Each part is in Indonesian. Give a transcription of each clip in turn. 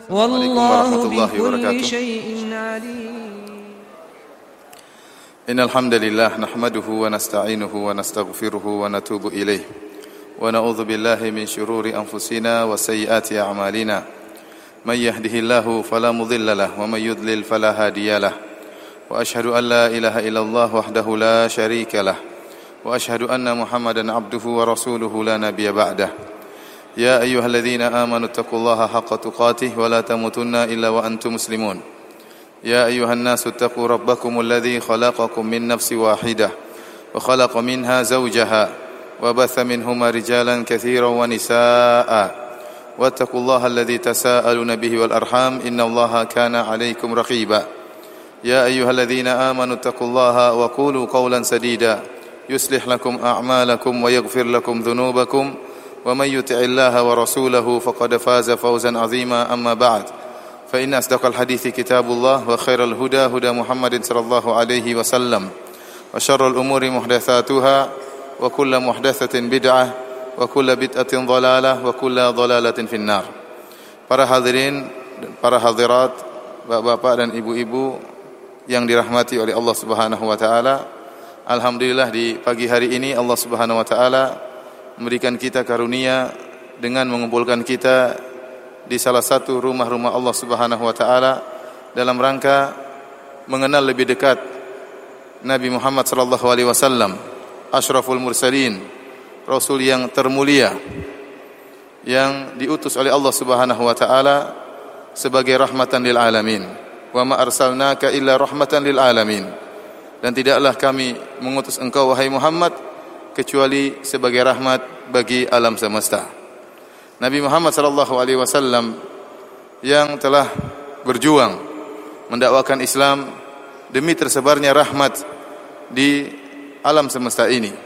والله بكل شيء عليم. إن الحمد لله نحمده ونستعينه ونستغفره ونتوب إليه ونعوذ بالله من شرور أنفسنا وسيئات أعمالنا من يهده الله فلا مضل له ومن يضلل فلا هادي له وأشهد أن لا إله إلا الله وحده لا شريك له وأشهد أن محمدا عبده ورسوله لا نبي بعده. يا أيها الذين آمنوا اتقوا الله حق تقاته ولا تموتن إلا وأنتم مسلمون. يا أيها الناس اتقوا ربكم الذي خلقكم من نفس واحدة وخلق منها زوجها وبث منهما رجالا كثيرا ونساء واتقوا الله الذي تساءلون به والأرحام إن الله كان عليكم رقيبا. يا أيها الذين آمنوا اتقوا الله وقولوا قولا سديدا يصلح لكم أعمالكم ويغفر لكم ذنوبكم ومن يطع الله ورسوله فقد فاز فوزا عظيما. أما بعد فإن أصدق الحديث كتاب الله وخير الهدى هدى محمد صلى الله عليه وسلم وشر الأمور محدثاتها وكل محدثة بدعة وكل بدعة ضلالة وكل ضلالة في النار. Para hadirin, para hadirat, bapak-bapak dan ibu-ibu yang dirahmati oleh Allah Subhanahu wa taala. Alhamdulillah di pagi hari ini Allah Subhanahu wa taala memberikan kita karunia dengan mengumpulkan kita di salah satu rumah-rumah Allah Subhanahu wa taala dalam rangka mengenal lebih dekat Nabi Muhammad sallallahu alaihi wasallam, asyraful mursalin, rasul yang termulia yang diutus oleh Allah Subhanahu wa taala sebagai rahmatan lil alamin. Wa ma arsalnaka illa rahmatan lil alamin. Dan tidaklah kami mengutus engkau wahai Muhammad kecuali sebagai rahmat bagi alam semesta. Nabi Muhammad sallallahu alaihi wasallam yang telah berjuang mendakwakan Islam demi tersebarnya rahmat di alam semesta ini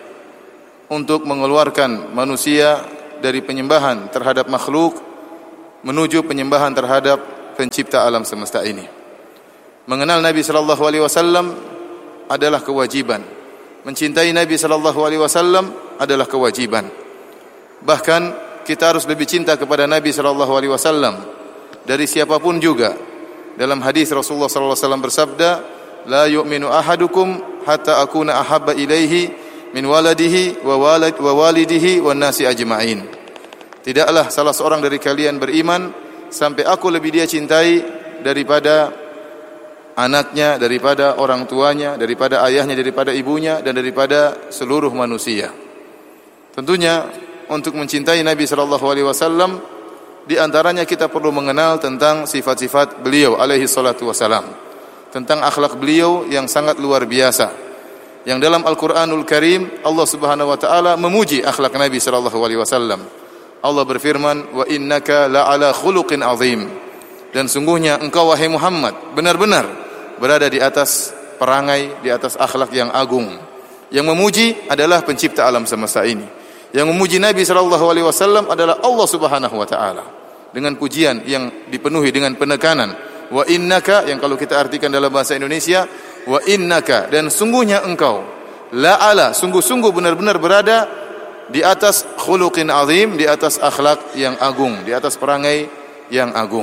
untuk mengeluarkan manusia dari penyembahan terhadap makhluk menuju penyembahan terhadap pencipta alam semesta ini. Mengenal Nabi sallallahu alaihi wasallam adalah kewajiban. Mencintai Nabi sallallahu alaihi wasallam adalah kewajiban. Bahkan kita harus lebih cinta kepada Nabi sallallahu alaihi wasallam dari siapapun juga. Dalam hadis Rasulullah sallallahu alaihi wasallam bersabda, "La yu'minu ahadukum hatta akuna ahabba ilaihi min waladihi wa walidihi wan nasi ajma'in." Tidaklah salah seorang dari kalian beriman sampai aku lebih dia cintai daripada anaknya, daripada orang tuanya, daripada ayahnya, daripada ibunya, dan daripada seluruh manusia. Tentunya untuk mencintai Nabi sallallahu alaihi wasallam di antaranya kita perlu mengenal tentang sifat-sifat beliau alaihi salatu wasalam, tentang akhlak beliau yang sangat luar biasa. Yang dalam Al-Qur'anul Karim Allah Subhanahu wa taala memuji akhlak Nabi sallallahu alaihi wasallam. Allah berfirman, "Wa innaka la'ala khuluqin azim." Dan sungguhnya engkau wahai Muhammad benar-benar berada di atas perangai, di atas akhlak yang agung. Yang memuji adalah pencipta alam semesta ini. Yang memuji Nabi sallallahu alaihi wasallam adalah Allah Subhanahu wa taala dengan pujian yang dipenuhi dengan penekanan. Wa innaka, yang kalau kita artikan dalam bahasa Indonesia, wa innaka, dan sungguhnya engkau la'ala, sungguh-sungguh benar-benar berada di atas khuluqin azim, di atas akhlak yang agung, di atas perangai yang agung.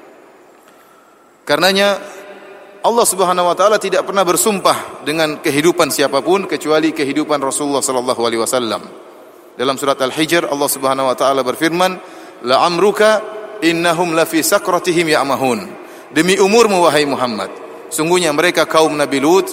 Karenanya Allah Subhanahu wa taala tidak pernah bersumpah dengan kehidupan siapapun kecuali kehidupan Rasulullah sallallahu alaihi wasallam. Dalam surat Al-Hijr Allah Subhanahu wa taala berfirman, "La amruka innahum la fi sakratihim ya'mahun." Demi umurmu wahai Muhammad, sungguhnya mereka kaum Nabi Lut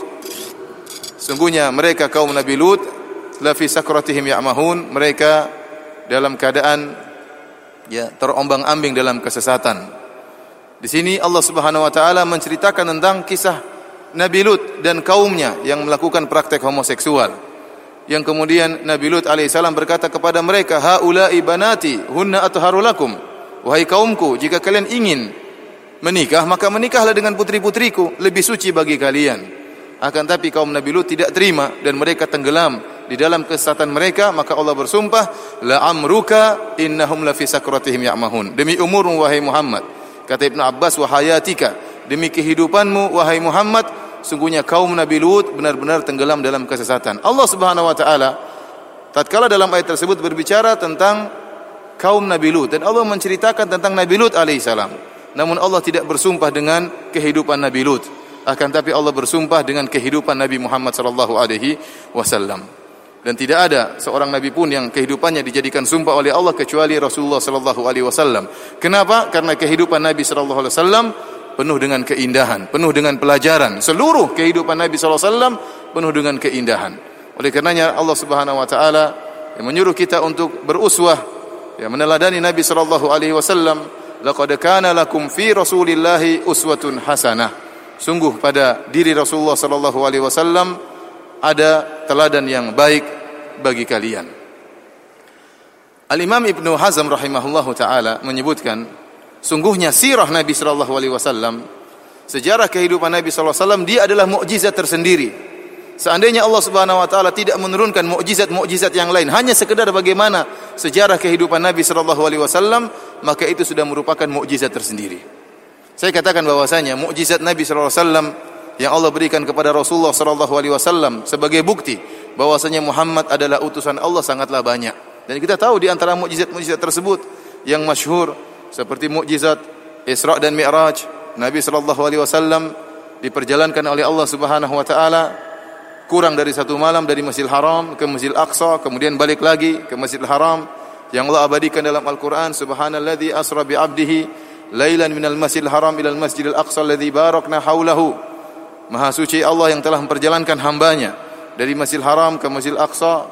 la fi sakratihim ya'mahun, mereka dalam keadaan terombang-ambing dalam kesesatan. Di sini Allah Subhanahu wa taala menceritakan tentang kisah Nabi Lut dan kaumnya yang melakukan praktek homoseksual. Yang kemudian Nabi Lut alaihissalam berkata kepada mereka, "Haula'i banati hunna atharu lakum." Wahai kaumku, jika kalian ingin menikah, maka menikahlah dengan putri-putriku, lebih suci bagi kalian. Akan tapi kaum Nabi Lut tidak terima dan mereka tenggelam di dalam kesesatan mereka, maka Allah bersumpah, "La amruka innahum la fi sakratihim ya'mahun." Demi umurmu wahai Muhammad, kata Ibnu Abbas, "Wa hayatika," demi kehidupanmu wahai Muhammad, sungguhnya kaum Nabi Lut benar-benar tenggelam dalam kesesatan. Allah Subhanahu wa taala tatkala dalam ayat tersebut berbicara tentang kaum Nabi Lut, dan Allah menceritakan tentang Nabi Lut alaihissalam. namun Allah tidak bersumpah dengan kehidupan Nabi Lut. Akan tapi Allah bersumpah dengan kehidupan Nabi Muhammad sallallahu alaihi wasallam. Dan tidak ada seorang nabi pun yang kehidupannya dijadikan sumpah oleh Allah kecuali Rasulullah sallallahu alaihi wasallam. Kenapa? Karena kehidupan Nabi sallallahu alaihi wasallam penuh dengan keindahan, penuh dengan pelajaran. Seluruh kehidupan Nabi sallallahu alaihi wasallam penuh dengan keindahan. Oleh karenanya Allah Subhanahu wa taala menyuruh kita untuk beruswah, meneladani Nabi sallallahu alaihi wasallam. Laqad kana lakum fi Rasulillahi uswatun hasanah. Sungguh pada diri Rasulullah sallallahu alaihi wasallam ada teladan yang baik bagi kalian. Al-Imam Ibnu Hazm rahimahullahu taala menyebutkan, sungguhnya sirah Nabi sallallahu alaihi wasallam, sejarah kehidupan Nabi sallallahu alaihi wasallam, dia adalah mukjizat tersendiri. Seandainya Allah Subhanahu wa taala tidak menurunkan mukjizat-mukjizat yang lain, hanya sekedar bagaimana sejarah kehidupan Nabi sallallahu alaihi wasallam, maka itu sudah merupakan mukjizat tersendiri. Saya katakan bahwasanya mukjizat Nabi sallallahu alaihi wasallam yang Allah berikan kepada Rasulullah sallallahu alaihi wasallam sebagai bukti bahwasanya Muhammad adalah utusan Allah sangatlah banyak. Dan kita tahu di antara mukjizat-mukjizat tersebut yang masyhur seperti mukjizat Isra dan Mi'raj, Nabi sallallahu alaihi wasallam diperjalankan oleh Allah Subhanahu wa taala kurang dari satu malam dari Masjidil Haram ke Masjidil Aqsa, kemudian balik lagi ke Masjidil Haram, yang Allah abadikan dalam Al-Qur'an, subhanalladzi asra bi 'abdihi lailan minal Masjidil Haram ilal Masjidil Aqsa alladzi barakna haulahu. Maha suci Allah yang telah memperjalankan hambanya dari Masjidil Haram ke Masjidil Aqsa,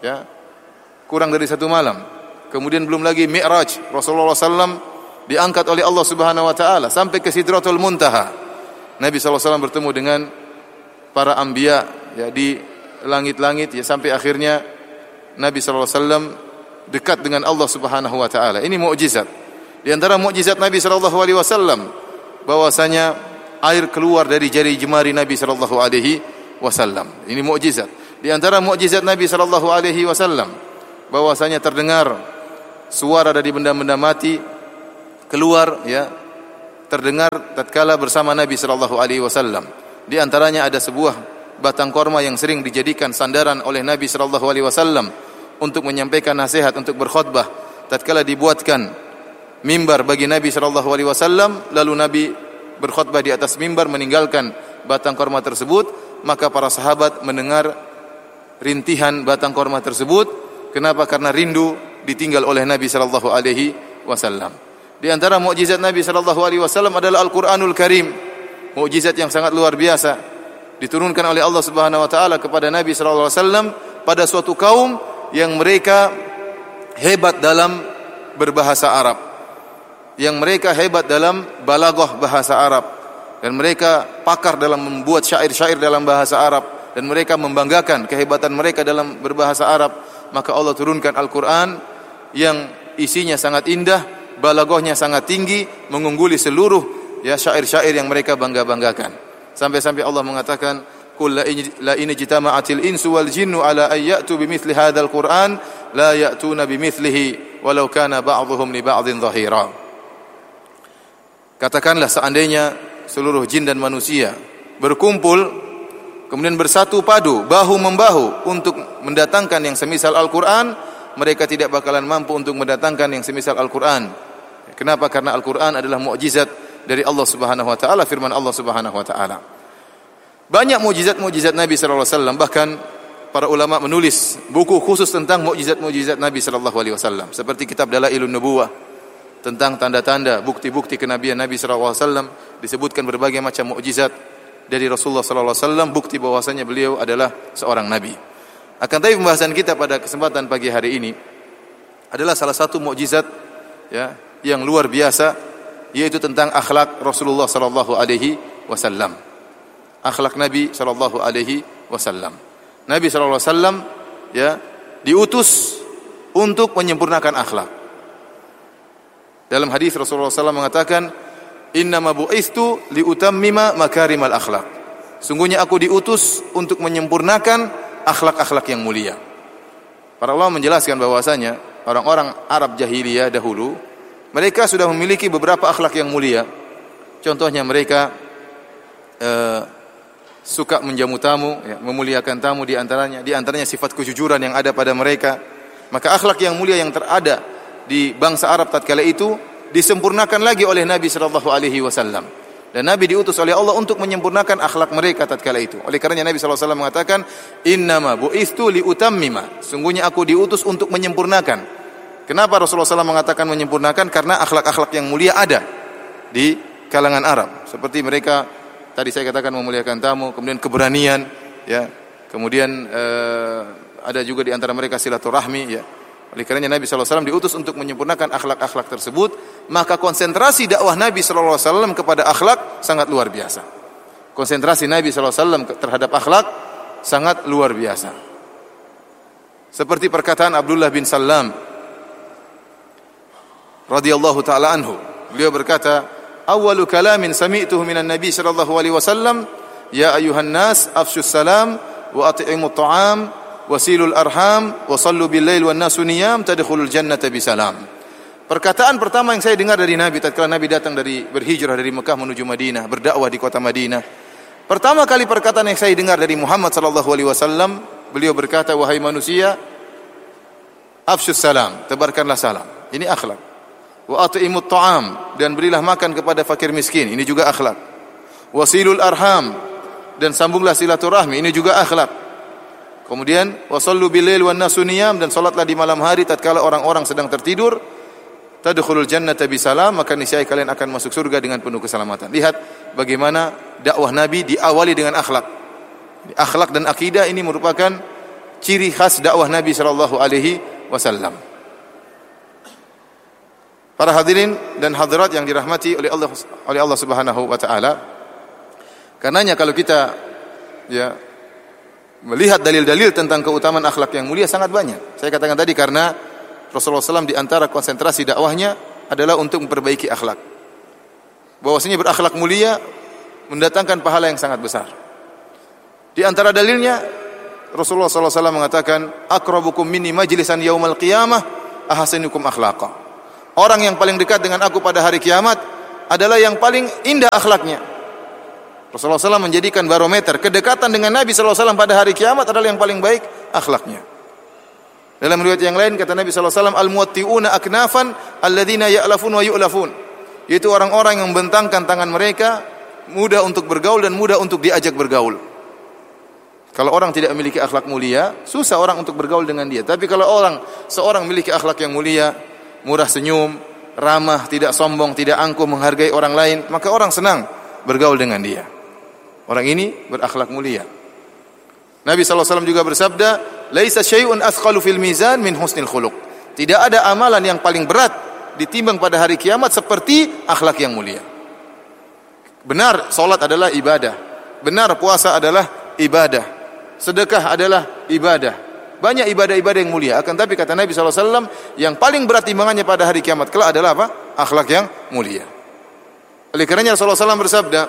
kurang dari satu malam. Kemudian belum lagi Mi'raj, Rasulullah SAW diangkat oleh Allah Subhanahu wa taala sampai ke Sidratul Muntaha. Nabi SAW bertemu dengan para anbiya di langit-langit sampai akhirnya Nabi SAW dekat dengan Allah Subhanahu wa taala. Ini mukjizat. Di antara mukjizat Nabi sallallahu alaihi wasallam bahwasanya air keluar dari jari jemari Nabi sallallahu alaihi wasallam. Ini mukjizat. Di antara mukjizat Nabi sallallahu alaihi wasallam bahwasanya terdengar suara dari benda-benda mati keluar terdengar tatkala bersama Nabi sallallahu alaihi wasallam. Di antaranya ada sebuah batang korma yang sering dijadikan sandaran oleh Nabi sallallahu alaihi wasallam untuk menyampaikan nasihat, untuk berkhutbah. Tatkala dibuatkan mimbar bagi Nabi sallallahu alaihi wasallam, lalu Nabi berkhutbah di atas mimbar meninggalkan batang korma tersebut, maka para sahabat mendengar rintihan batang korma tersebut. Kenapa? Karena rindu ditinggal oleh Nabi sallallahu alaihi wasallam. Di antara mukjizat Nabi sallallahu alaihi wasallam adalah Al-Qur'anul Karim. Mukjizat yang sangat luar biasa diturunkan oleh Allah Subhanahu wa taala kepada Nabi sallallahu alaihi wasallam pada suatu kaum yang mereka hebat dalam berbahasa Arab, yang mereka hebat dalam balaghah bahasa Arab, dan mereka pakar dalam membuat syair-syair dalam bahasa Arab, dan mereka membanggakan kehebatan mereka dalam berbahasa Arab. Maka Allah turunkan Al-Qur'an yang isinya sangat indah, balaghahnya sangat tinggi, mengungguli seluruh syair-syair yang mereka bangga-banggakan. Sampai-sampai Allah mengatakan, qul la in jitama'atil insu wal jinnu ala ayyatu bimithli hadzal Qur'an la ya'tuna bimithlihi walau kana ba'dhuhum li ba'dhin dhahira. Katakanlah seandainya seluruh jin dan manusia berkumpul kemudian bersatu padu bahu membahu untuk mendatangkan yang semisal Al-Qur'an, mereka tidak bakalan mampu untuk mendatangkan yang semisal Al-Qur'an. Kenapa? Karena Al-Qur'an adalah mukjizat dari Allah Subhanahu wa taala, firman Allah Subhanahu wa taala. Banyak mukjizat-mukjizat Nabi sallallahu alaihi wasallam, bahkan para ulama menulis buku khusus tentang mukjizat-mukjizat Nabi sallallahu alaihi wasallam, seperti kitab Dalailun Nubuwah tentang tanda-tanda bukti-bukti kenabian Nabi sallallahu alaihi wasallam, disebutkan berbagai macam mukjizat dari Rasulullah sallallahu alaihi wasallam, bukti bahwasanya beliau adalah seorang nabi. Akan tapi pembahasan kita pada kesempatan pagi hari ini adalah salah satu mukjizat yang luar biasa, yaitu tentang akhlak Rasulullah sallallahu alaihi wasallam. Akhlak Nabi sallallahu alaihi wasallam. Nabi sallallahu alaihi wasallam diutus untuk menyempurnakan akhlak. Dalam hadis Rasulullah SAW mengatakan, innama bu'istu liutammima makarimal akhlak. Sungguhnya aku diutus untuk menyempurnakan akhlak-akhlak yang mulia. Para ulama menjelaskan bahwasanya orang-orang Arab jahiliyah dahulu, mereka sudah memiliki beberapa akhlak yang mulia. Contohnya mereka suka menjamu tamu, memuliakan tamu, di antaranya sifat kejujuran yang ada pada mereka. Maka akhlak yang mulia yang terada di bangsa Arab tatkala itu disempurnakan lagi oleh Nabi sallallahu alaihi wasallam. Dan Nabi diutus oleh Allah untuk menyempurnakan akhlak mereka tatkala itu. Oleh karenanya Nabi sallallahu alaihi wasallam mengatakan, "Innama bu'istu liutammima." Sungguhnya aku diutus untuk menyempurnakan. Kenapa Rasulullah SAW mengatakan menyempurnakan? Karena akhlak-akhlak yang mulia ada di kalangan Arab. Seperti mereka tadi saya katakan memuliakan tamu, kemudian keberanian, ya. Kemudian ada juga di antara mereka silaturahmi, ya. Oleh karenanya Nabi SAW diutus untuk menyempurnakan akhlak-akhlak tersebut, maka konsentrasi dakwah Nabi SAW kepada akhlak sangat luar biasa. Konsentrasi Nabi SAW terhadap akhlak sangat luar biasa. Seperti perkataan Abdullah bin Salam radhiyallahu taala anhu. Beliau berkata, "Awwalu kalamin sami'tuhu minan Nabi sallallahu alaihi wasallam, ya ayuhan nas afshus salam wa at'imut ta'am wasilul arham wa sallu bil lail wan nasu niyam tadkhulul jannata bisalam." Perkataan pertama yang saya dengar dari Nabi tatkala Nabi datang dari berhijrah dari Mekah menuju Madinah, berdakwah di kota Madinah. Pertama kali perkataan yang saya dengar dari Muhammad sallallahu alaihi wasallam, beliau berkata, "Wahai manusia, afshus salam, tebarkanlah salam." Ini akhlak. Wa at'imut ta'am, dan berilah makan kepada fakir miskin. Ini juga akhlak. Wasilul arham, dan sambunglah silaturahmi. Ini juga akhlak. Kemudian wasallu bilail wan nasu niyam, dan salatlah di malam hari tatkala orang-orang sedang tertidur. Tadkhulul jannata bisalam, maka niscaya kalian akan masuk surga dengan penuh keselamatan. Lihat bagaimana dakwah Nabi diawali dengan akhlak. Akhlak dan akidah ini merupakan ciri khas dakwah Nabi sallallahu alaihi wasallam. Para hadirin dan hadirat yang dirahmati oleh Allah Subhanahu wa taala. Karenanya kalau kita melihat dalil-dalil tentang keutamaan akhlak yang mulia sangat banyak. Saya katakan tadi karena Rasulullah SAW di antara konsentrasi dakwahnya adalah untuk memperbaiki akhlak. Bahwasanya berakhlak mulia mendatangkan pahala yang sangat besar. Di antara dalilnya Rasulullah SAW mengatakan, "Aqrabukum minni majlisan yaumal qiyamah ahsanukum akhlaqa." Orang yang paling dekat dengan aku pada hari kiamat adalah yang paling indah akhlaknya. Rasulullah SAW menjadikan barometer kedekatan dengan Nabi SAW pada hari kiamat adalah yang paling baik akhlaknya. Dalam riwayat yang lain kata Nabi SAW, "Al-muwatti'una aknafan alladzina ya'lafun wa yu'lafun." Yaitu orang-orang yang membentangkan tangan mereka, mudah untuk bergaul dan mudah untuk diajak bergaul. Kalau orang tidak memiliki akhlak mulia, susah orang untuk bergaul dengan dia. Tapi kalau seorang memiliki akhlak yang mulia, murah senyum, ramah, tidak sombong, tidak angkuh, menghargai orang lain, maka orang senang bergaul dengan dia. Orang ini berakhlak mulia. Nabi SAW juga bersabda, "Laisa syai'un athqalu fil mizan min husnil khuluq." Tidak ada amalan yang paling berat ditimbang pada hari kiamat seperti akhlak yang mulia. Benar, salat adalah ibadah. Benar, puasa adalah ibadah. Sedekah adalah ibadah. Banyak ibadah-ibadah yang mulia. Akan tapi kata Nabi SAW, yang paling berat timbangannya pada hari kiamat kelak adalah apa? Akhlak yang mulia. Oleh karenanya Rasulullah SAW bersabda,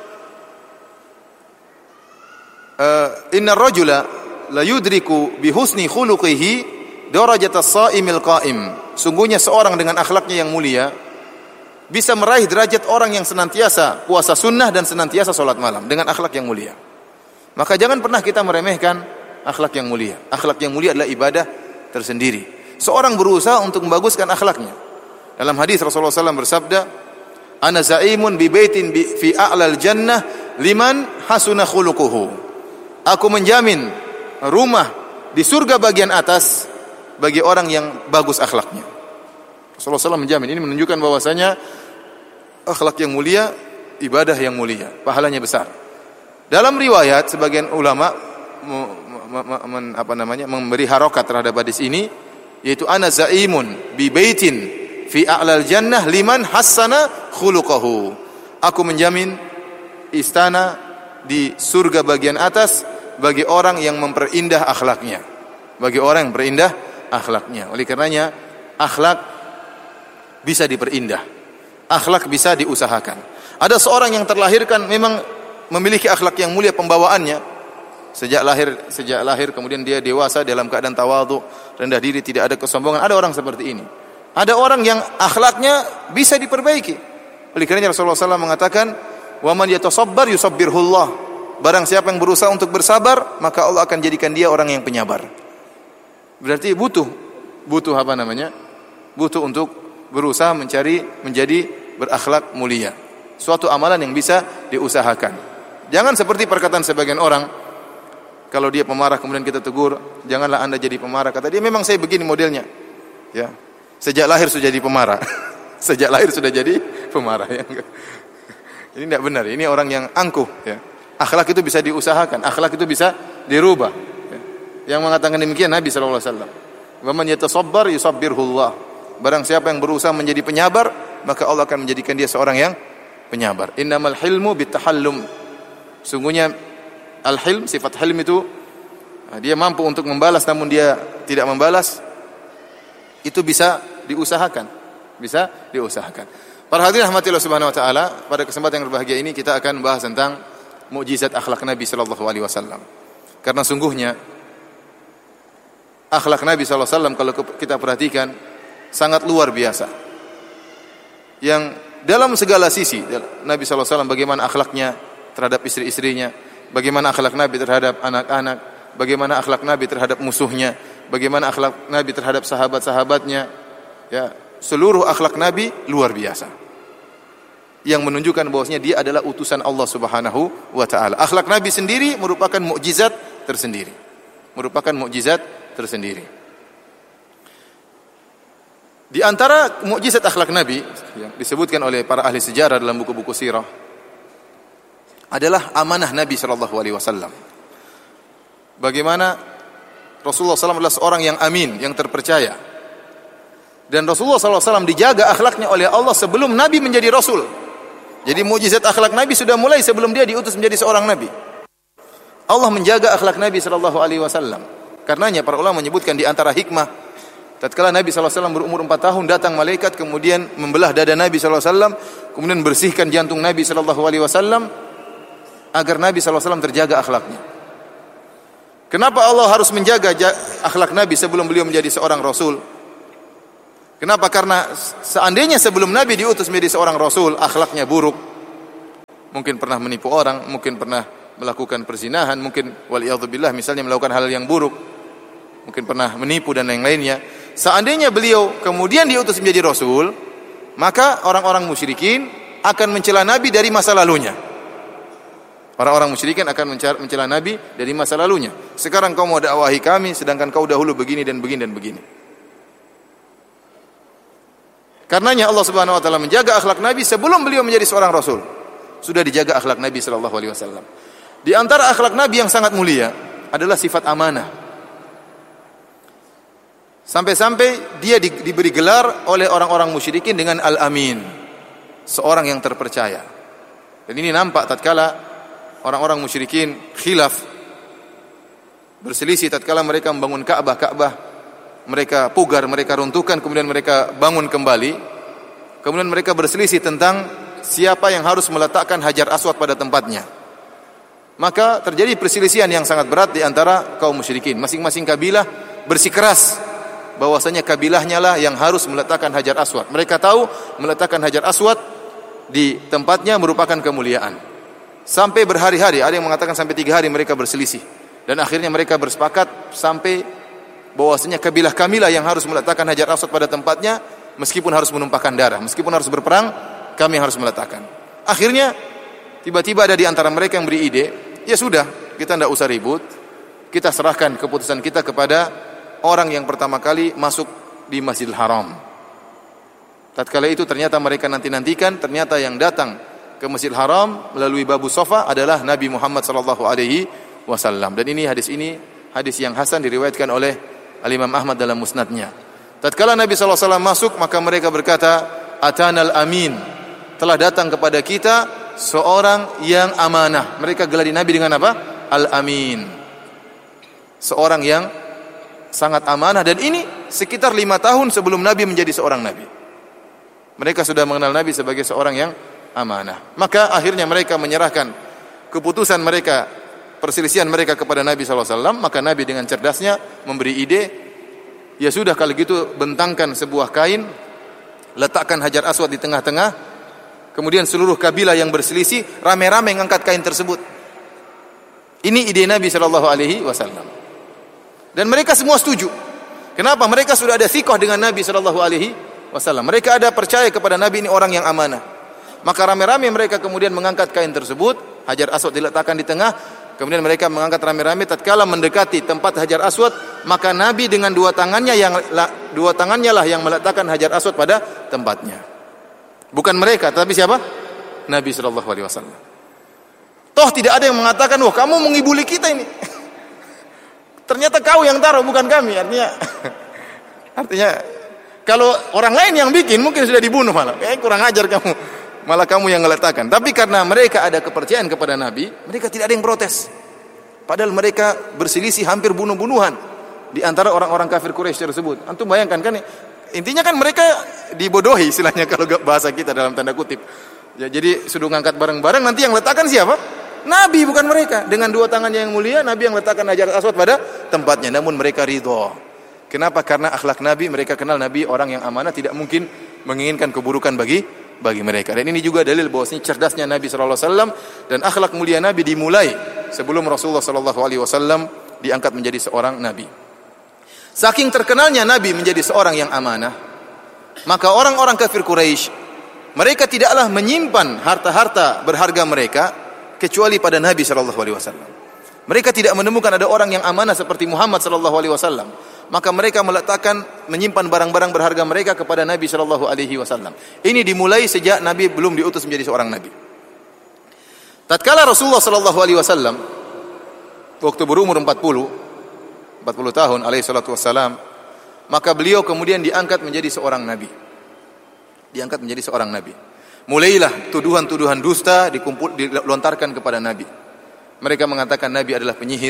"Innar rajula la yudriku bihusni khuluqihi darajatas shaimil qa'im." Sungguhnya seorang dengan akhlaknya yang mulia bisa meraih derajat orang yang senantiasa puasa sunnah dan senantiasa salat malam dengan akhlak yang mulia. Maka jangan pernah kita meremehkan akhlak yang mulia. Akhlak yang mulia adalah ibadah tersendiri. Seorang berusaha untuk membaguskan akhlaknya. Dalam hadis Rasulullah SAW bersabda, "Ana za'imun bi baitin fi a'lal jannah liman hasuna khuluquhu." Aku menjamin rumah di surga bagian atas bagi orang yang bagus akhlaknya. Rasulullah SAW menjamin. Ini menunjukkan bahwasanya akhlak yang mulia, ibadah yang mulia, pahalanya besar. Dalam riwayat sebagian ulama memberi harokat terhadap hadis ini, yaitu ana zaimun bi baitin fi a'lal jannah liman hassana khuluquhu. Aku menjamin istana di surga bagian atas bagi orang yang memperindah akhlaknya. Bagi orang yang perindah akhlaknya. Oleh karenanya akhlak bisa diperindah. Akhlak bisa diusahakan. Ada seorang yang terlahirkan memang memiliki akhlak yang mulia pembawaannya. Sejak lahir kemudian dia dewasa dalam keadaan tawadhu, rendah diri, tidak ada kesombongan. Ada orang seperti ini. Ada orang yang akhlaknya bisa diperbaiki. Oleh karenanya Rasulullah SAW mengatakan, "Wa man yatasabbar yusabbirhullah." Barang siapa yang berusaha untuk bersabar, maka Allah akan jadikan dia orang yang penyabar. Berarti butuh Butuh untuk berusaha menjadi berakhlak mulia. Suatu amalan yang bisa diusahakan. Jangan seperti perkataan sebagian orang, kalau dia pemarah kemudian kita tegur, janganlah Anda jadi pemarah. Kata dia, memang saya begini modelnya. Ya. Sejak lahir sudah jadi pemarah. Sejak lahir sudah jadi pemarah. Ya. Ini tidak benar. Ini orang yang angkuh. Ya. Akhlak itu bisa diusahakan. Akhlak itu bisa dirubah. Ya. Yang mengatakan demikian Nabi SAW. Wa man yatasabbar yusabbirhullah. Barang siapa yang berusaha menjadi penyabar, maka Allah akan menjadikan dia seorang yang penyabar. Innamal hilmu bitahallum. Sungguhnya al-hilm, sifat hilm itu dia mampu untuk membalas namun dia tidak membalas. Itu bisa diusahakan. Bisa diusahakan. Para hadirin rahmatillah subhanahu wa ta'ala, pada kesempatan yang berbahagia ini kita akan bahas tentang mukjizat akhlak Nabi sallallahu alaihi wasallam. Karena sungguhnya akhlak Nabi sallallahu alaihi wasallam kalau kita perhatikan sangat luar biasa. Yang dalam segala sisi Nabi sallallahu alaihi wasallam, bagaimana akhlaknya terhadap istri-istrinya, bagaimana akhlak Nabi terhadap anak-anak, bagaimana akhlak Nabi terhadap musuhnya, bagaimana akhlak Nabi terhadap sahabat-sahabatnya. Ya, seluruh akhlak Nabi luar biasa. Yang menunjukkan bahwasanya dia adalah utusan Allah Subhanahu wa taala. Akhlak Nabi sendiri merupakan mukjizat tersendiri. Merupakan mukjizat tersendiri. Di antara mukjizat akhlak Nabi yang disebutkan oleh para ahli sejarah dalam buku-buku sirah adalah amanah Nabi sallallahu alaihi wasallam. Bagaimana Rasulullah SAW adalah seorang yang amin, yang terpercaya. Dan Rasulullah SAW dijaga akhlaknya oleh Allah sebelum Nabi menjadi Rasul. Jadi mukjizat akhlak Nabi sudah mulai sebelum dia diutus menjadi seorang Nabi. Allah menjaga akhlak Nabi sallallahu alaihi wasallam. Karenanya para ulama menyebutkan di antara hikmah, tatkala Nabi SAW berumur 4 tahun datang malaikat kemudian membelah dada Nabi SAW, kemudian bersihkan jantung Nabi SAW agar Nabi SAW terjaga akhlaknya. Kenapa Allah harus menjaga akhlak Nabi sebelum beliau menjadi seorang Rasul? Kenapa? Karena seandainya sebelum Nabi diutus menjadi seorang Rasul, akhlaknya buruk, mungkin pernah menipu orang, mungkin pernah melakukan perzinahan, mungkin waliyadzubillah misalnya melakukan hal yang buruk, mungkin pernah menipu dan lain-lainnya. Seandainya beliau kemudian diutus menjadi Rasul, maka orang-orang musyrikin akan mencela Nabi dari masa lalunya. Orang-orang musyrikin akan mencela Nabi dari masa lalunya. Sekarang kau mau dakwahi kami, sedangkan kau dahulu begini dan begini dan begini. Karenanya Allah Subhanahu wa taala menjaga akhlak Nabi sebelum beliau menjadi seorang Rasul. Sudah dijaga akhlak Nabi sallallahu alaihi wasallam. Di antara akhlak Nabi yang sangat mulia adalah sifat amanah. Sampai-sampai dia diberi gelar oleh orang-orang musyrikin dengan Al-Amin, seorang yang terpercaya. Dan ini nampak tatkala orang-orang musyrikin khilaf, berselisih tatkala mereka membangun Ka'bah mereka pugar, mereka runtuhkan, kemudian mereka bangun kembali. Kemudian mereka berselisih tentang siapa yang harus meletakkan Hajar Aswad pada tempatnya. Maka terjadi perselisihan yang sangat berat di antara kaum musyrikin. Masing-masing kabilah bersikeras bahwasanya kabilahnya lah yang harus meletakkan Hajar Aswad. Mereka tahu meletakkan Hajar Aswad di tempatnya merupakan kemuliaan. Sampai berhari-hari, ada yang mengatakan sampai 3 hari mereka berselisih. Dan akhirnya mereka bersepakat sampai bahwasanya kabilah kamilah yang harus meletakkan Hajar Aswad pada tempatnya, meskipun harus menumpahkan darah, meskipun harus berperang, kami harus meletakkan. Akhirnya tiba-tiba ada di antara mereka yang beri ide, ya sudah, kita tidak usah ribut, kita serahkan keputusan kita kepada orang yang pertama kali masuk di Masjidil Haram. Tatkala itu ternyata mereka nantikan, ternyata yang datang ke Masjidil Haram melalui Babu Sofa adalah Nabi Muhammad sallallahu alaihi wasallam. Dan hadis ini hadis yang hasan diriwayatkan oleh Al-Imam Ahmad dalam musnadnya. Tatkala Nabi SAW masuk, maka mereka berkata, Atanal Amin, telah datang kepada kita seorang yang amanah. Mereka gelari Nabi dengan apa? Al-Amin, seorang yang sangat amanah. Dan ini sekitar 5 tahun sebelum Nabi menjadi seorang Nabi. Mereka sudah mengenal Nabi sebagai seorang yang amanah. Maka akhirnya mereka menyerahkan keputusan mereka, perselisihan mereka kepada Nabi SAW. Maka Nabi dengan cerdasnya memberi ide, ya sudah kalau gitu bentangkan sebuah kain, letakkan Hajar Aswad di tengah-tengah, kemudian seluruh kabilah yang berselisih rame-rame mengangkat kain tersebut. Ini ide Nabi SAW. Dan mereka semua setuju. Kenapa? Mereka sudah ada thiqah dengan Nabi SAW. wasallam. Mereka ada percaya kepada Nabi ini orang yang amanah. Maka rame-rame mereka kemudian mengangkat kain tersebut, Hajar Aswad diletakkan di tengah, kemudian mereka mengangkat rame-rame. Tatkala mendekati tempat Hajar Aswad, maka Nabi dengan dua tangannya lah yang meletakkan Hajar Aswad pada tempatnya. Bukan mereka, tapi siapa? Nabi sallallahu alaihi wasallam. Toh tidak ada yang mengatakan, "Wah, kamu mengibuli kita ini." Ternyata kau yang taruh, bukan kami. Artinya kalau orang lain yang bikin mungkin sudah dibunuh malah. Kurang ajar kamu. Malah kamu yang meletakkan. Tapi karena mereka ada kepercayaan kepada Nabi, mereka tidak ada yang protes. Padahal mereka berselisih hampir bunuh-bunuhan di antara orang-orang kafir Quraisy tersebut. Antum bayangkan kan, intinya kan mereka dibodohi istilahnya kalau bahasa kita dalam tanda kutip. Ya, jadi sudah ngangkat bareng-bareng, nanti yang letakkan siapa? Nabi, bukan mereka. Dengan dua tangannya yang mulia, Nabi yang letakkan Hajar Aswad pada tempatnya. Namun mereka ridho. Kenapa? Karena akhlak Nabi, mereka kenal Nabi orang yang amanah, tidak mungkin menginginkan keburukan bagi mereka. Dan ini juga dalil bahwasanya cerdasnya Nabi sallallahu alaihi wasallam dan akhlak mulia Nabi dimulai sebelum Rasulullah sallallahu alaihi wasallam diangkat menjadi seorang nabi. Saking terkenalnya Nabi menjadi seorang yang amanah, maka orang-orang kafir Quraisy mereka tidaklah menyimpan harta-harta berharga mereka kecuali pada Nabi sallallahu alaihi wasallam. Mereka tidak menemukan ada orang yang amanah seperti Muhammad sallallahu alaihi wasallam. Maka mereka menyimpan barang-barang berharga mereka kepada Nabi sallallahu alaihi wasallam. Ini dimulai sejak Nabi belum diutus menjadi seorang nabi. Tatkala Rasulullah sallallahu alaihi wasallam waktu berumur 40 tahun alaihi salatu wasallam, maka beliau kemudian diangkat menjadi seorang nabi. Mulailah tuduhan-tuduhan dusta dilontarkan kepada Nabi. Mereka mengatakan Nabi adalah penyihir.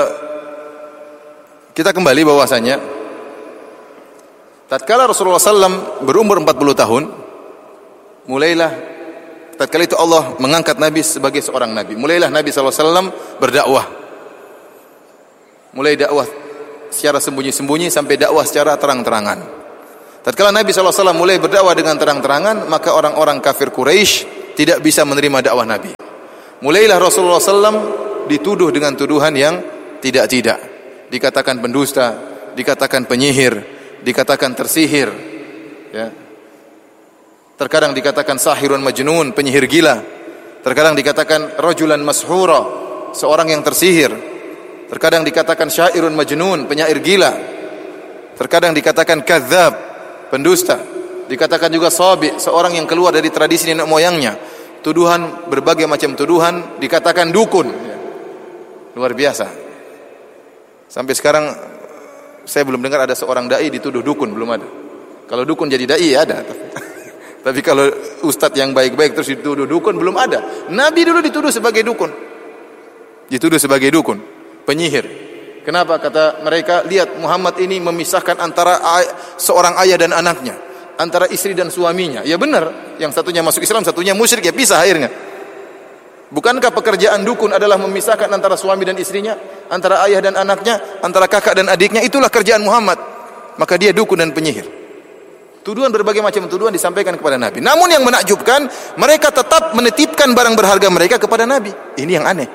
Kita kembali bahwasanya tatkala Rasulullah SAW berumur 40 tahun, mulailah tatkala itu Allah mengangkat Nabi sebagai seorang nabi. Mulailah Nabi SAW berdakwah. Mulai dakwah secara sembunyi-sembunyi sampai dakwah secara terang-terangan. Tatkala Nabi SAW mulai berdakwah dengan terang-terangan, maka orang-orang kafir Quraisy tidak bisa menerima dakwah Nabi. Mulailah Rasulullah SAW dituduh dengan tuduhan yang tidak-tidak. Dikatakan pendusta, dikatakan penyihir, dikatakan tersihir, ya. Terkadang dikatakan sahirun majnun, penyihir gila. Terkadang dikatakan rajulan mashura, seorang yang tersihir. Terkadang dikatakan syairun majnun, penyair gila. Terkadang dikatakan kadzdzab, pendusta. Dikatakan juga sabi, seorang yang keluar dari tradisi nenek moyangnya. Tuduhan, berbagai macam tuduhan, dikatakan dukun. Luar biasa. Sampai sekarang saya belum dengar ada seorang dai dituduh dukun, belum ada. Kalau dukun jadi dai ada. Tapi kalau ustadz yang baik-baik terus dituduh dukun, belum ada. Nabi dulu dituduh sebagai dukun. Penyihir. Kenapa? Kata mereka, lihat Muhammad ini memisahkan antara seorang ayah dan anaknya, antara istri dan suaminya. Ya benar, yang satunya masuk Islam, satunya musyrik, ya pisah akhirnya. Bukankah pekerjaan dukun adalah memisahkan antara suami dan istrinya, antara ayah dan anaknya, antara kakak dan adiknya? Itulah kerjaan Muhammad. Maka dia dukun dan penyihir. Tuduhan, berbagai macam tuduhan disampaikan kepada Nabi. Namun yang menakjubkan, mereka tetap menitipkan barang berharga mereka kepada Nabi. Ini yang aneh.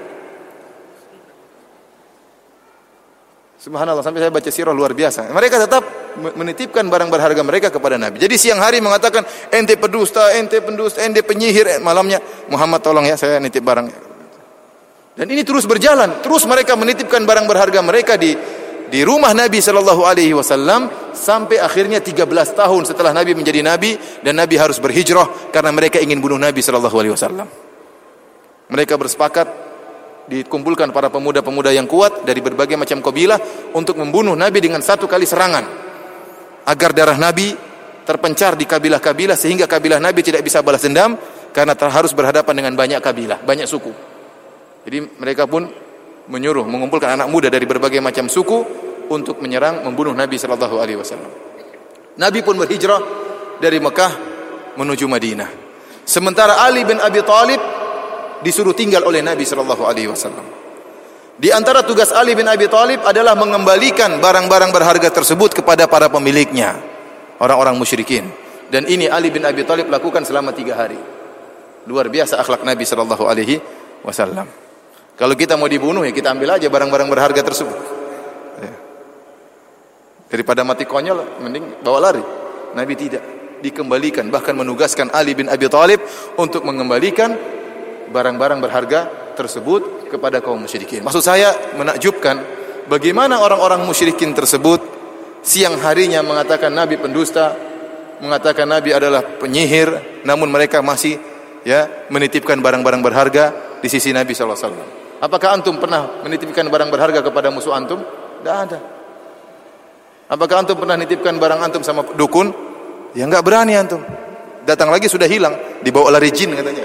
Subhanallah, sampai saya baca sirah luar biasa. Mereka tetap menitipkan barang berharga mereka kepada Nabi. Jadi siang hari mengatakan, ente pendusta, ente penyihir. Malamnya, Muhammad tolong ya, saya nitip barang. Dan ini terus berjalan. Terus mereka menitipkan barang berharga mereka di rumah Nabi sallallahu alaihi wasallam sampai akhirnya 13 tahun setelah Nabi menjadi nabi dan Nabi harus berhijrah karena mereka ingin bunuh Nabi sallallahu alaihi wasallam. Mereka bersepakat, dikumpulkan para pemuda-pemuda yang kuat dari berbagai macam kabilah untuk membunuh Nabi dengan satu kali serangan, agar darah Nabi terpencar di kabilah-kabilah sehingga kabilah Nabi tidak bisa balas dendam karena harus berhadapan dengan banyak kabilah, banyak suku. Jadi mereka pun mengumpulkan anak muda dari berbagai macam suku untuk menyerang, membunuh Nabi sallallahu alaihi wasallam. Nabi pun berhijrah dari Mekah menuju Madinah. Sementara Ali bin Abi Thalib disuruh tinggal oleh Nabi sallallahu alaihi wasallam. Di antara tugas Ali bin Abi Thalib adalah mengembalikan barang-barang berharga tersebut kepada para pemiliknya, orang-orang musyrikin. Dan ini Ali bin Abi Thalib lakukan selama 3 hari. Luar biasa akhlak Nabi sallallahu alaihi wasallam. Kalau kita mau dibunuh, ya kita ambil aja barang-barang berharga tersebut. Daripada mati konyol, mending bawa lari. Nabi tidak. dikembalikan, bahkan menugaskan Ali bin Abi Thalib untuk mengembalikan barang-barang berharga tersebut kepada kaum musyrikin. Maksud saya menakjubkan bagaimana orang-orang musyrikin tersebut siang harinya mengatakan Nabi pendusta, mengatakan Nabi adalah penyihir, namun mereka masih menitipkan barang-barang berharga di sisi Nabi sallallahu alaihi wasallam. Apakah antum pernah menitipkan barang berharga kepada musuh antum? Tidak ada. Apakah antum pernah nitipkan barang antum sama dukun? Ya enggak berani antum. Datang lagi sudah hilang, dibawa lari jin katanya.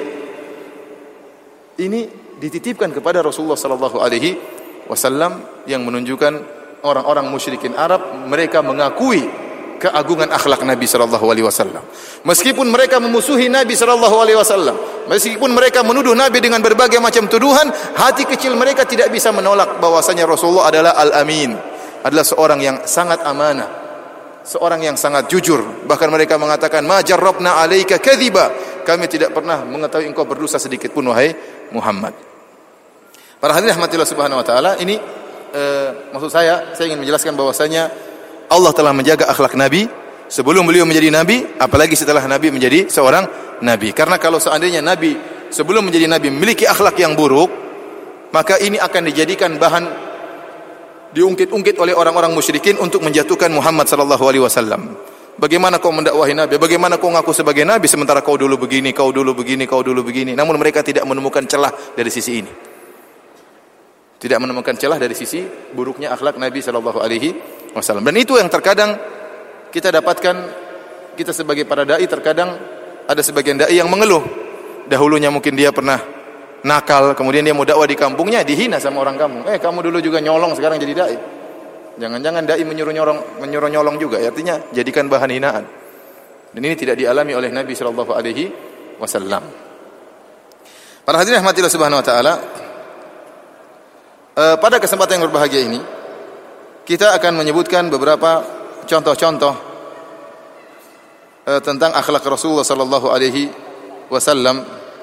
Ini dititipkan kepada Rasulullah sallallahu alaihi wasallam yang menunjukkan orang-orang musyrikin Arab mereka mengakui keagungan akhlak Nabi sallallahu alaihi wasallam. Meskipun mereka memusuhi Nabi sallallahu alaihi wasallam, meskipun mereka menuduh Nabi dengan berbagai macam tuduhan, hati kecil mereka tidak bisa menolak bahwasanya Rasulullah adalah Al-Amin, adalah seorang yang sangat amanah, seorang yang sangat jujur. Bahkan mereka mengatakan, "Ma jarrabna 'alaika kadhiba." Kami tidak pernah mengetahui engkau berdosa sedikit pun wahai Muhammad. Para hadirin rahmatillah subhanahu wa taala, ini maksud saya ingin menjelaskan bahwasanya Allah telah menjaga akhlak Nabi sebelum beliau menjadi Nabi, apalagi setelah Nabi menjadi seorang Nabi. Karena kalau seandainya Nabi sebelum menjadi Nabi memiliki akhlak yang buruk, maka ini akan dijadikan bahan diungkit-ungkit oleh orang-orang musyrikin untuk menjatuhkan Muhammad sallallahu alaihi wasallam. Bagaimana kau mendakwahi Nabi? Bagaimana kau ngaku sebagai Nabi sementara kau dulu begini, kau dulu begini, kau dulu begini. Namun mereka tidak menemukan celah dari sisi ini. Tidak menemukan celah dari sisi buruknya akhlak Nabi sallallahu alaihi wasallam. Dan itu yang terkadang kita dapatkan, kita sebagai para dai terkadang ada sebagian dai yang mengeluh. Dahulunya mungkin dia pernah nakal, kemudian dia mau dakwah di kampungnya dihina sama orang kampung. Kamu dulu juga nyolong, sekarang jadi dai. Jangan-jangan dai menyuruh nyolong juga. Artinya jadikan bahan hinaan. Dan ini tidak dialami oleh Nabi sallallahu alaihi wasallam. Para hadirin rahmatillah subhanahu wa taala, pada kesempatan yang berbahagia ini kita akan menyebutkan beberapa contoh-contoh tentang akhlak Rasulullah sallallahu alaihi wasallam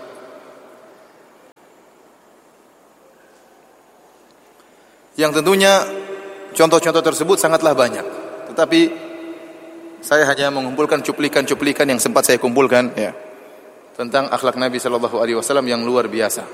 yang tentunya contoh-contoh tersebut sangatlah banyak. Tetapi saya hanya mengumpulkan cuplikan-cuplikan yang sempat saya kumpulkan tentang akhlak Nabi sallallahu alaihi wasallam yang luar biasa.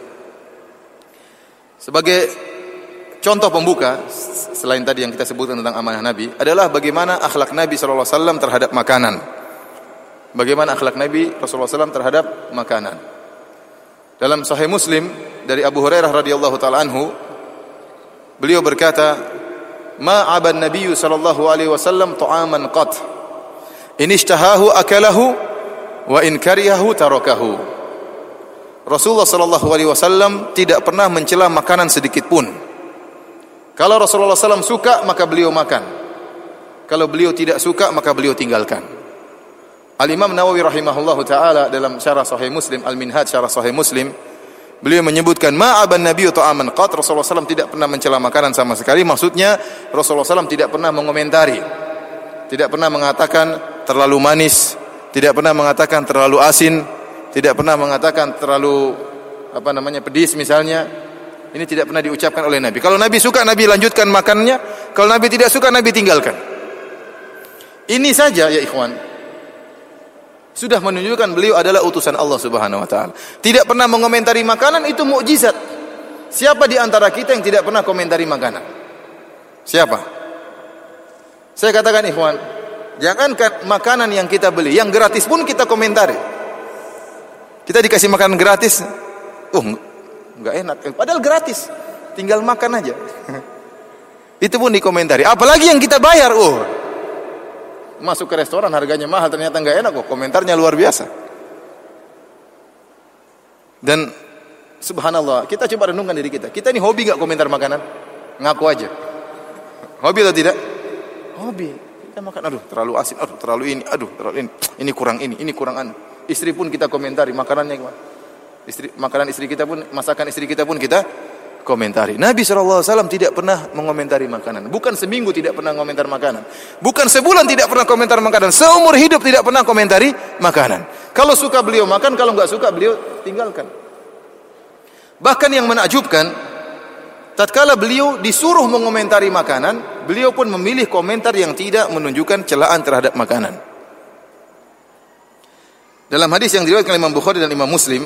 Sebagai contoh pembuka, selain tadi yang kita sebutkan tentang amanah Nabi, adalah bagaimana akhlak Nabi sallallahu alaihi wasallam terhadap makanan. Bagaimana akhlak Nabi Rasulullah SAW terhadap makanan. Dalam Sahih Muslim dari Abu Hurairah radhiyallahu taala anhu, beliau berkata, "Ma 'aban Nabi sallallahu alaihi wasallam ta'aman qat. In ishtahahu akalahu wa in karihahu tarakahu." Rasulullah sallallahu alaihi wasallam tidak pernah mencela makanan sedikit pun. Kalau Rasulullah SAW suka, maka beliau makan. Kalau beliau tidak suka, maka beliau tinggalkan. Al-Imam Nawawi rahimahullahu ta'ala dalam syarah Sahih Muslim, Al-Minhaj syarah Sahih Muslim, beliau menyebutkan, ma'aban nabiyyu ta'aman qat. Rasulullah SAW tidak pernah mencela makanan sama sekali. Maksudnya, Rasulullah SAW tidak pernah mengomentari. Tidak pernah mengatakan terlalu manis. Tidak pernah mengatakan terlalu asin. Tidak pernah mengatakan terlalu pedis misalnya. Ini tidak pernah diucapkan oleh Nabi. Kalau Nabi suka, Nabi lanjutkan makannya. Kalau Nabi tidak suka, Nabi tinggalkan. Ini saja ya ikhwan, sudah menunjukkan beliau adalah utusan Allah Subhanahu wa taala. Tidak pernah mengomentari makanan, itu mukjizat. Siapa di antara kita yang tidak pernah komentari makanan? Siapa? Saya katakan ikhwan, jangankan makanan yang kita beli, yang gratis pun kita komentari. Kita dikasih makanan gratis, enggak enak, padahal gratis, tinggal makan aja. Itu pun dikomentari. Apalagi yang kita bayar, masuk ke restoran harganya mahal, ternyata enggak enak, komentarnya luar biasa. Dan subhanallah, kita coba renungkan diri kita. Kita ini hobi enggak komentar makanan? Ngaku aja. Hobi atau tidak? Hobi. Kita makan, terlalu asin, terlalu ini, terlalu ini kurang ini kurang anu. Istri pun kita komentari makanannya gimana? Makanan istri kita pun, masakan istri kita pun kita komentari. Nabi SAW tidak pernah mengomentari makanan. Bukan seminggu tidak pernah komentar makanan. Bukan sebulan tidak pernah komentar makanan. Seumur hidup tidak pernah komentari makanan. Kalau suka beliau makan, kalau enggak suka beliau tinggalkan. Bahkan yang menakjubkan, tatkala beliau disuruh mengomentari makanan, beliau pun memilih komentar yang tidak menunjukkan celaan terhadap makanan. Dalam hadis yang diriwayatkan Imam Bukhari dan Imam Muslim,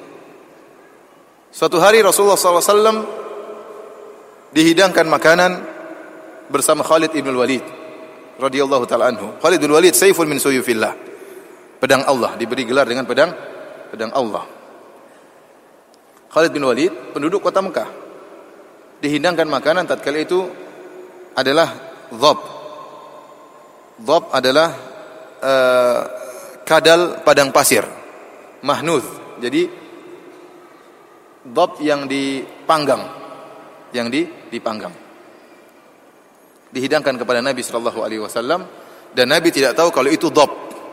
suatu hari Rasulullah SAW dihidangkan makanan bersama Khalid ibn Walid radhiyallahu taala anhu. Khalid bin Walid saifun min suyufillah. Pedang Allah, diberi gelar dengan pedang Allah. Khalid bin Walid penduduk kota Mekah. Dihidangkan makanan tatkala itu adalah dhab. Dhab adalah kadal padang pasir. Mahnuz. Jadi dhab yang dipanggang. Dipanggang. Dihidangkan kepada Nabi sallallahu alaihi wasallam dan Nabi tidak tahu kalau itu dhab.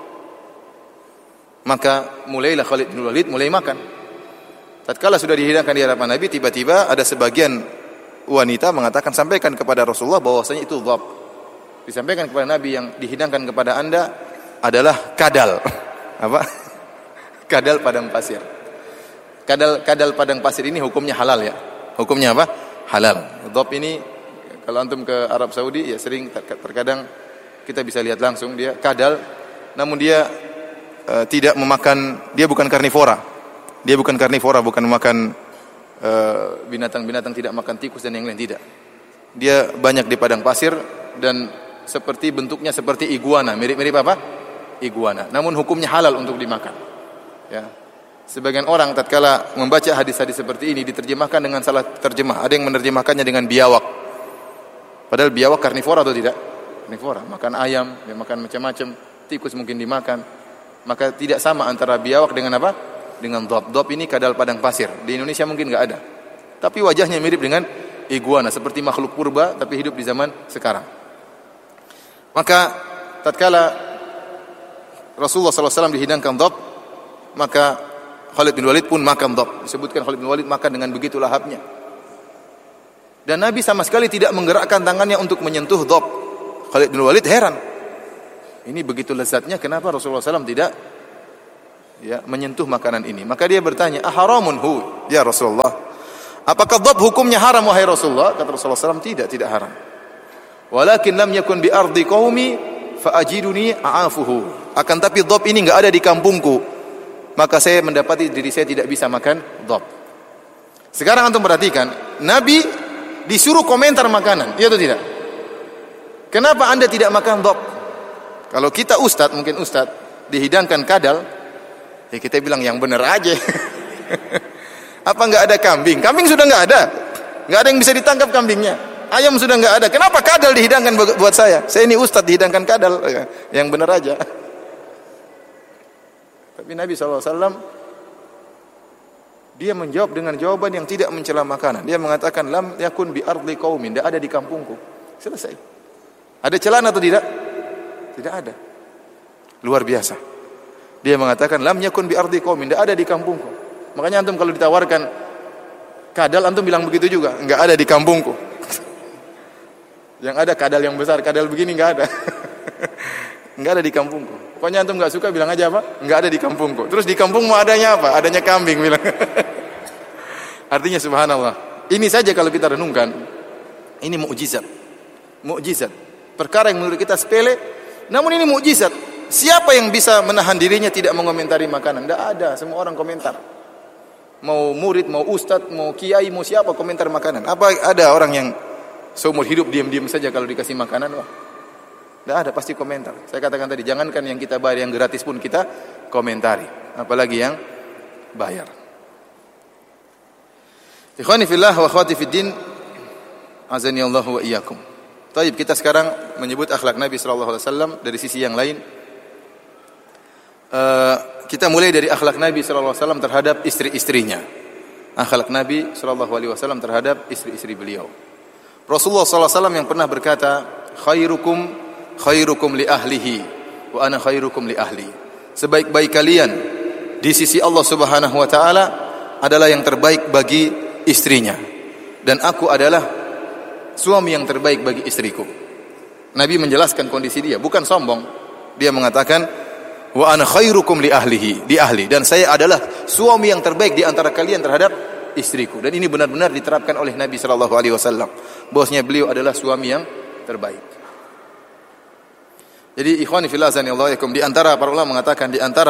Maka mulailah Khalid bin Walid mulai makan. Tatkala sudah dihidangkan di hadapan Nabi, tiba-tiba ada sebagian wanita mengatakan, sampaikan kepada Rasulullah bahwasanya itu dhab. Disampaikan kepada Nabi, yang dihidangkan kepada Anda adalah kadal. Apa? Kadal padang pasir. Kadal padang pasir ini hukumnya halal ya. Hukumnya apa? Halal. Dhab ini kalau antum ke Arab Saudi ya sering terkadang kita bisa lihat langsung dia kadal, namun dia tidak memakan, dia bukan karnivora. Dia bukan karnivora, bukan memakan binatang-binatang, tidak makan tikus dan yang lain, tidak. Dia banyak di padang pasir dan seperti bentuknya seperti iguana, mirip-mirip apa? Iguana. Namun hukumnya halal untuk dimakan. Ya. Sebagian orang tatkala membaca hadis-hadis seperti ini diterjemahkan dengan salah terjemah. Ada yang menerjemahkannya dengan biawak. Padahal biawak karnivora atau tidak? Karnivora, makan ayam, dia makan macam-macam, tikus mungkin dimakan. Maka tidak sama antara biawak dengan apa? Dengan dhab. Dhab ini kadal padang pasir. Di Indonesia mungkin enggak ada. Tapi wajahnya mirip dengan iguana, seperti makhluk purba tapi hidup di zaman sekarang. Maka tatkala Rasulullah SAW dihidangkan dhab, maka Khalid bin Walid pun makan dhab. Disebutkan Khalid bin Walid makan dengan begitu lahapnya. Dan Nabi sama sekali tidak menggerakkan tangannya untuk menyentuh dhab. Khalid bin Walid heran. Ini begitu lezatnya, kenapa Rasulullah SAW tidak menyentuh makanan ini? Maka dia bertanya, aharamun hu ya Rasulullah? Apakah dhab hukumnya haram wahai Rasulullah? Kata Rasulullah SAW, tidak haram. Walakin lam yakun bi ardi qaumi fa ajiduni a'afuhu. Akan tapi dhab ini enggak ada di kampungku, maka saya mendapati diri saya tidak bisa makan dhab. Sekarang antum perhatikan, Nabi disuruh komentar makanan, iya atau tidak? Kenapa Anda tidak makan dhab? Kalau kita mungkin ustaz dihidangkan kadal, ya kita bilang yang benar aja. Apa enggak ada kambing? Kambing sudah enggak ada. Enggak ada yang bisa ditangkap kambingnya. Ayam sudah enggak ada. Kenapa kadal dihidangkan buat saya? Saya ini ustaz dihidangkan kadal. Yang benar aja. Tapi Nabi SAW dia menjawab dengan jawaban yang tidak mencela makanan. Dia mengatakan lam yakun bi ardi qaumin, tidak ada di kampungku. Selesai. Ada celaan atau tidak? Tidak ada. Luar biasa. Dia mengatakan lam yakun bi ardi qaumin, tidak ada di kampungku. Makanya antum kalau ditawarkan kadal, antum bilang begitu juga, enggak ada di kampungku. Yang ada kadal yang besar, kadal begini enggak ada. Enggak ada di kampungku. Pokoknya antum enggak suka bilang aja apa? Enggak ada di kampungku. Terus di kampungmu adanya apa? Adanya kambing bilang. Artinya subhanallah. Ini saja kalau kita renungkan, ini mukjizat. Mukjizat. Perkara yang menurut kita sepele, namun ini mukjizat. Siapa yang bisa menahan dirinya tidak mengomentari makanan? Tidak ada, semua orang komentar. Mau murid, mau ustadz, mau kiai, mau siapa komentar makanan. Apa ada orang yang seumur hidup diam-diam saja kalau dikasih makanan? Wah, tidak ada, pasti komentar. Saya katakan tadi, jangankan yang kita bayar, yang gratis pun kita komentari. Apalagi yang bayar. Ikhwani fillah wa akhwati fiddin, azani Allah wa iyyakum. Taib, kita sekarang menyebut akhlak Nabi SAW dari sisi yang lain. Kita mulai dari akhlak Nabi SAW terhadap istri-istrinya. Akhlak Nabi SAW terhadap istri-istri beliau. Rasulullah SAW yang pernah berkata, khairukum li ahlihi wa ana khairukum li ahli. Sebaik-baik kalian di sisi Allah Subhanahu wa taala adalah yang terbaik bagi istrinya, dan aku adalah suami yang terbaik bagi istriku. Nabi menjelaskan kondisi dia, bukan sombong. Dia mengatakan, wa ana khairukum li ahlihi, di ahli, dan saya adalah suami yang terbaik di antara kalian terhadap istriku. Dan ini benar-benar diterapkan oleh Nabi sallallahu alaihi wasallam. Bahwasanya beliau adalah suami yang terbaik. Jadi ikhwani fillah azanillahu yakum, di antara para ulama mengatakan di antara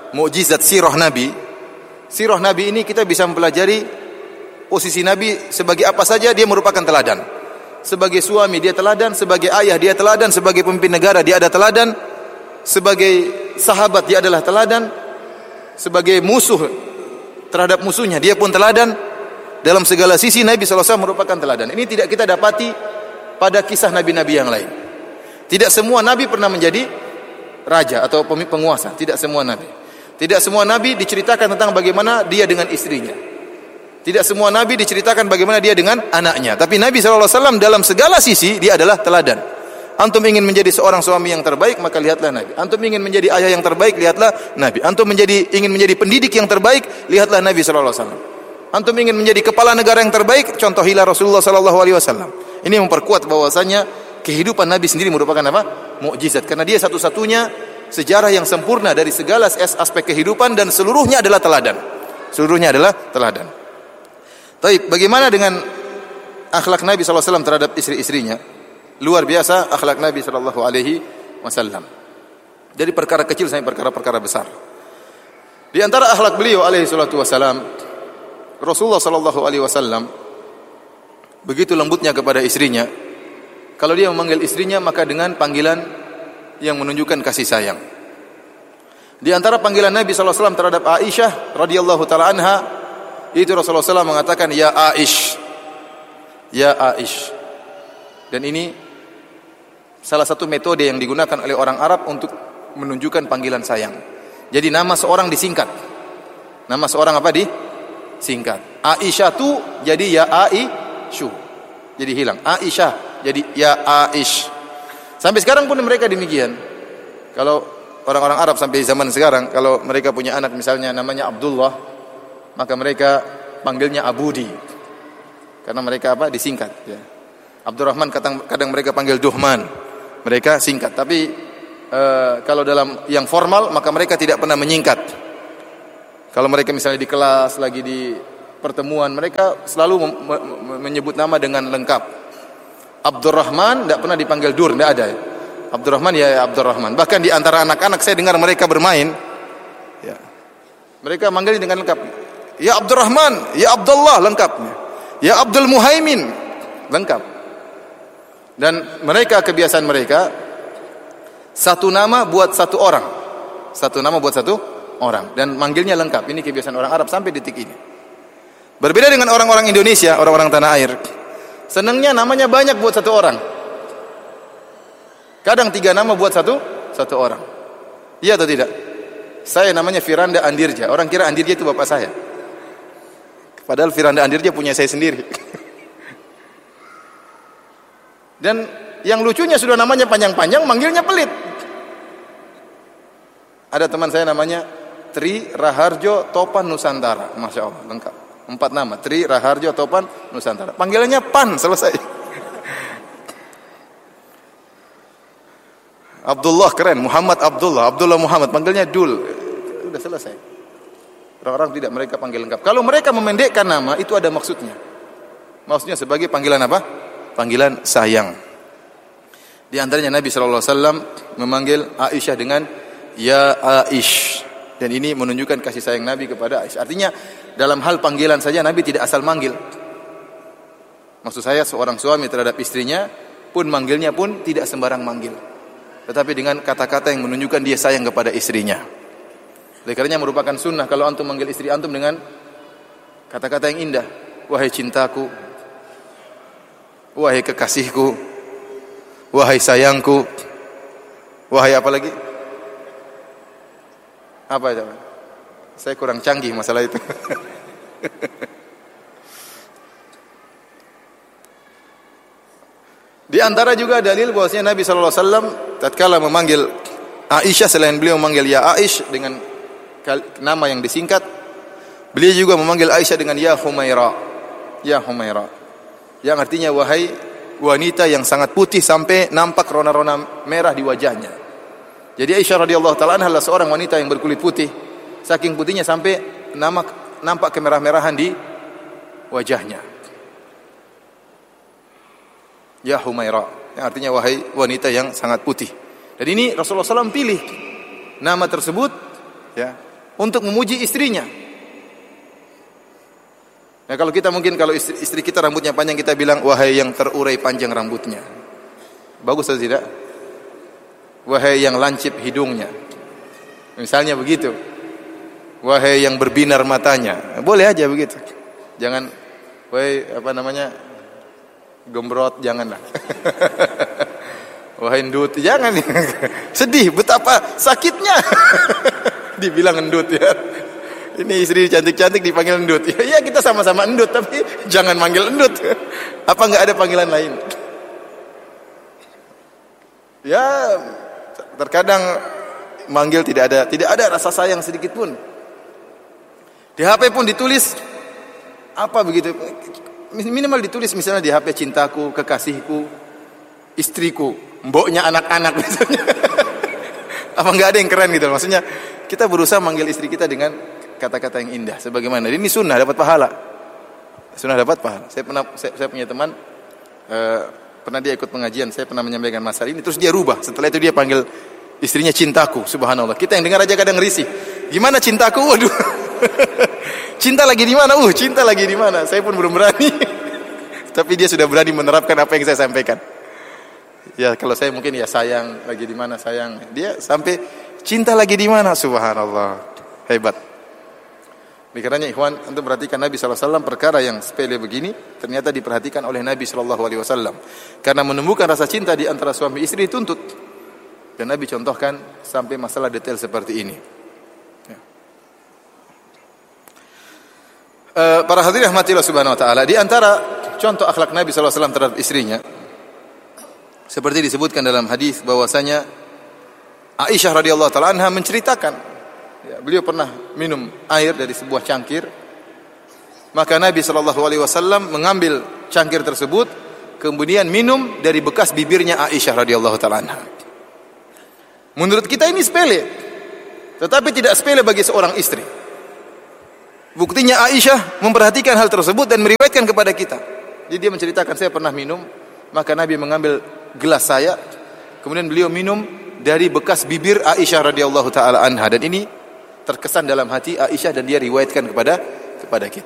mukjizat sirah Nabi. Sirah Nabi ini kita bisa mempelajari posisi Nabi sebagai apa saja dia merupakan teladan. Sebagai suami dia teladan, sebagai ayah dia teladan, sebagai pemimpin negara dia ada teladan, sebagai sahabat dia adalah teladan, sebagai musuh terhadap musuhnya dia pun teladan. Dalam segala sisi Nabi SAW merupakan teladan. Ini tidak kita dapati pada kisah nabi-nabi yang lain. Tidak semua nabi pernah menjadi raja atau penguasa. Tidak semua nabi. Tidak semua nabi diceritakan tentang bagaimana dia dengan istrinya. Tidak semua nabi diceritakan bagaimana dia dengan anaknya. Tapi Nabi SAW dalam segala sisi dia adalah teladan. Antum ingin menjadi seorang suami yang terbaik, maka lihatlah Nabi. Antum ingin menjadi ayah yang terbaik, lihatlah Nabi. Antum ingin menjadi pendidik yang terbaik, lihatlah Nabi SAW. Antum ingin menjadi kepala negara yang terbaik, contohilah Rasulullah SAW. Ini memperkuat bahwasanya kehidupan Nabi sendiri merupakan apa? Mukjizat. Karena dia satu-satunya sejarah yang sempurna dari segala aspek kehidupan dan seluruhnya adalah teladan. Seluruhnya adalah teladan. Taib, bagaimana dengan akhlak Nabi SAW terhadap istri-istrinya? Luar biasa akhlak Nabi SAW. Dari perkara kecil sampai perkara-perkara besar. Di antara akhlak beliau SAW, Rasulullah SAW begitu lembutnya kepada istrinya. Kalau dia memanggil istrinya maka dengan panggilan yang menunjukkan kasih sayang. Di antara panggilan Nabi SAW terhadap Aisyah radhiyallahu taala anha, itu Rasulullah SAW mengatakan ya Aish, ya Aish. Dan ini salah satu metode yang digunakan oleh orang Arab untuk menunjukkan panggilan sayang. Jadi nama seorang disingkat. Nama seorang apa singkat. Aisyah tu jadi ya Aisyu. Jadi hilang. Aisyah jadi ya Aish. Sampai sekarang pun mereka demikian. Kalau orang-orang Arab sampai zaman sekarang, kalau mereka punya anak misalnya namanya Abdullah, maka mereka panggilnya Abudi. Karena mereka disingkat ya. Abdurrahman kadang mereka panggil Duhman. Mereka singkat. Tapi kalau dalam yang formal maka mereka tidak pernah menyingkat. Kalau mereka misalnya di kelas, lagi di pertemuan, mereka selalu menyebut nama dengan lengkap. Abdurrahman tidak pernah dipanggil Dur, tidak ada. Abdurrahman ya Abdurrahman. Bahkan di antara anak-anak saya dengar mereka bermain, ya, mereka manggil dengan lengkap. Ya Abdurrahman, ya Abdullah lengkap. Ya Abdul Muhaimin lengkap. Dan mereka kebiasaan mereka satu nama buat satu orang. Satu nama buat satu orang dan manggilnya lengkap. Ini kebiasaan orang Arab sampai detik ini. Berbeda dengan orang-orang Indonesia, orang-orang tanah air. Senangnya namanya banyak buat satu orang. Kadang 3 nama buat satu orang. Iya atau tidak? Saya namanya Firanda Andirja. Orang kira Andirja itu bapak saya. Padahal Firanda Andirja punya saya sendiri. Dan yang lucunya sudah namanya panjang-panjang, manggilnya pelit. Ada teman saya namanya Tri Raharjo Topan Nusantara. Masya Allah, lengkap. 4 nama. Tri Raharjo Topan Nusantara. Panggilannya Pan, selesai. Abdullah keren. Muhammad Abdullah. Abdullah Muhammad. Panggilnya Dul. Sudah selesai. Orang-orang tidak mereka panggil lengkap. Kalau mereka memendekkan nama, itu ada maksudnya. Maksudnya sebagai panggilan apa? Panggilan sayang. Di antaranya Nabi SAW memanggil Aisyah dengan ya Aish. Dan ini menunjukkan kasih sayang Nabi kepada Aisyah. Artinya dalam hal panggilan saja Nabi tidak asal manggil. Maksud saya seorang suami terhadap istrinya pun manggilnya pun tidak sembarang manggil. Tetapi dengan kata-kata yang menunjukkan dia sayang kepada istrinya. Oleh karenanya merupakan sunnah kalau antum manggil istri antum dengan kata-kata yang indah. Wahai cintaku, wahai kekasihku, wahai sayangku, wahai apa lagi? Apa itu? Saya kurang canggih masalah itu. Di antara juga dalil bahwasanya Nabi SAW tatkala memanggil Aisyah, selain beliau memanggil ya Aish dengan nama yang disingkat, beliau juga memanggil Aisyah dengan ya Humaira. Ya Humaira. Yang artinya wahai wanita yang sangat putih sampai nampak rona-rona merah di wajahnya. Jadi Aisyah radhiyallahu taala anha adalah seorang wanita yang berkulit putih. Saking putihnya sampai nampak kemerah-merahan di wajahnya. Ya Humaira, yang artinya wahai wanita yang sangat putih. Dan ini Rasulullah SAW pilih nama tersebut ya untuk memuji istrinya. Nah, kalau kita mungkin kalau istri kita rambutnya panjang, kita bilang wahai yang terurai panjang rambutnya. Bagus atau tidak? Wahai yang lancip hidungnya. Misalnya begitu. Wahai yang berbinar matanya. Boleh aja begitu. Jangan wahai gembrot, janganlah. Wahai endut, jangan. Sedih betapa sakitnya. Dibilang endut ya. Ini istri cantik-cantik dipanggil endut. Ya kita sama-sama endut, tapi jangan manggil endut. Apa enggak ada panggilan lain? Ya, terkadang manggil tidak ada rasa sayang sedikit pun. Di HP pun ditulis apa begitu? Minimal ditulis misalnya di HP cintaku, kekasihku, istriku, mboknya anak-anak misalnya. Apa enggak ada yang keren gitu? Maksudnya kita berusaha manggil istri kita dengan kata-kata yang indah sebagaimana ini sunnah, dapat pahala. Sunnah dapat pahala. Saya punya teman pernah dia ikut pengajian, saya pernah menyampaikan masalah ini, terus dia rubah. Setelah itu dia panggil istrinya cintaku, subhanallah. Kita yang dengar aja kadang risih. Gimana cintaku? Waduh. Cinta lagi di mana? Cinta lagi di mana? Saya pun belum berani. Tapi dia sudah berani menerapkan apa yang saya sampaikan. Ya kalau saya mungkin ya sayang lagi di mana sayang. Dia sampai cinta lagi di mana? Subhanallah. Hebat. Karena ikhwan, untuk perhatikan Nabi SAW perkara yang sepele begini ternyata diperhatikan oleh Nabi SAW. Karena menumbuhkan rasa cinta di antara suami istri dituntut. Dan Nabi contohkan sampai masalah detail seperti ini. Ya. Para hadirin rahmatillah subhanahu wa ta'ala, di antara contoh akhlak Nabi SAW terhadap istrinya, seperti disebutkan dalam hadis bahwasanya Aisyah radhiyallahu ta'ala anha menceritakan, ya, beliau pernah minum air dari sebuah cangkir. Maka Nabi SAW mengambil cangkir tersebut, kemudian minum dari bekas bibirnya Aisyah radhiyallahu ta'ala anha. Menurut kita ini sepele, tetapi tidak sepele bagi seorang istri. Buktinya Aisyah memperhatikan hal tersebut dan meriwayatkan kepada kita. Jadi dia menceritakan, saya pernah minum, maka Nabi mengambil gelas saya, kemudian beliau minum dari bekas bibir Aisyah radhiyallahu ta'ala anha. Dan ini terkesan dalam hati Aisyah dan dia riwayatkan kepada kita.